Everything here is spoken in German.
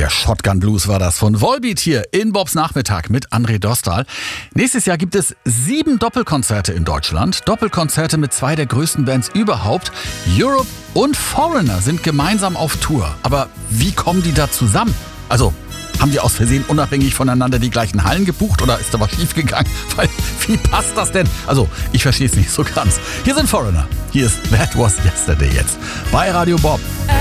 Der Shotgun Blues war das von Volbeat hier in Bobs Nachmittag mit André Dostal. Nächstes Jahr gibt es 7 Doppelkonzerte in Deutschland. Doppelkonzerte mit 2 der größten Bands überhaupt. Europe und Foreigner sind gemeinsam auf Tour. Aber wie kommen die da zusammen? Also, haben die aus Versehen unabhängig voneinander die gleichen Hallen gebucht oder ist da was schiefgegangen? Weil, wie passt das denn? Also, ich verstehe es nicht so ganz. Hier sind Foreigner. Hier ist That Was Yesterday jetzt bei Radio Bob.